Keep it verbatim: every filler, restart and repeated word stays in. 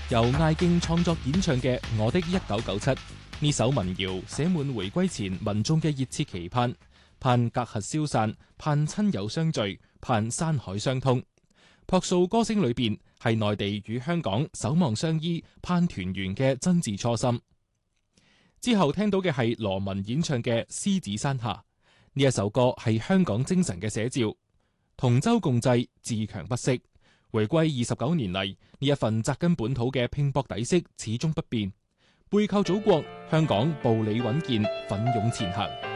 由艾敬創作演唱嘅《我的一九九七》，呢首民謠寫滿回歸前民眾嘅熱切期盼，盼隔閡消散，盼親友相聚，盼山海相通。樸素歌聲裏邊係內地與香港守望相依、盼團圓嘅真摯初心。之後聽到嘅係羅文演唱嘅《獅子山下》，呢一首歌係香港精神嘅寫照，同舟共濟，自強不息。回歸二十九年嚟，呢一份扎根本土嘅拼搏底色始終不變，背靠祖國，香港步履穩健，奮勇前行。